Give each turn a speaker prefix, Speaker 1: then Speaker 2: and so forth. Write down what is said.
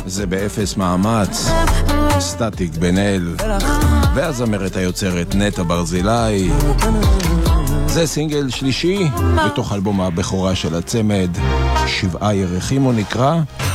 Speaker 1: זה באפס מאמץ, סטטיק בן אל, והזמרת היוצרת נטע ברזילי. זה סינגל שלישי בתוך אלבום הבכורה של הצמד, 7 ירחים הוא נקרא.